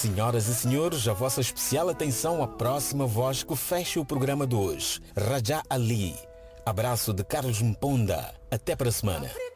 Senhoras e senhores, a vossa especial atenção à próxima voz que fecha o programa de hoje, Raja Ali. Abraço de Carlos Mponda. Até para a semana.